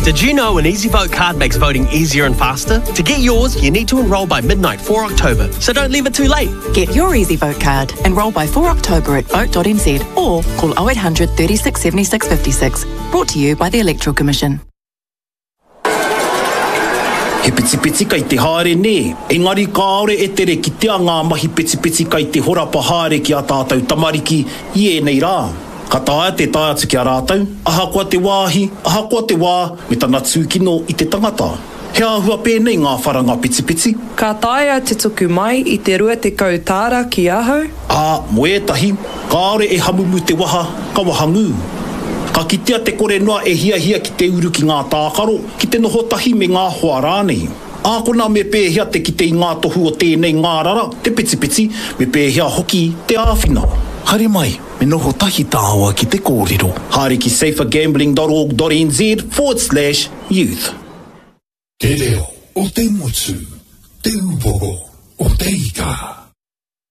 Did you know an EasyVote card makes voting easier and faster? To get yours, you need to enrol by midnight 4 October, so don't leave it too late. Get your EasyVote card. Enrol by 4 October at vote.nz or call 0800 36 76 56. Brought to you by the Electoral Commission. He piti kai te haere ne, engari kaore e tere ki te ngā mahi piti kai te horapa haere ki a tātou tamariki I e nei rā. Ka tāia te tāia atu ki a rātou, aha kua te wāhi, aha kua te wā, me tana tūkino I te tangata. He ahua pēnei ngā wharanga piti. Ka tāia te tuku mai I te rua te kautāra ki ahau. Moetahi, kaore e hamumu te waha, ka wahangu. Ka kitea te kore noa e hia ki te uru ki ngā tākaro, ki te noho tahi me ngā hoa rānei. Kona me pēhea te ki te ngā tohu o tēnei ngā rara, te piti, me pēhea hoki te āwhina. Haere mai, me noho tahi tāua ki te kōrero. Haere ki safergambling.org.nz/youth. Te reo o te motu, te upogo o te ika.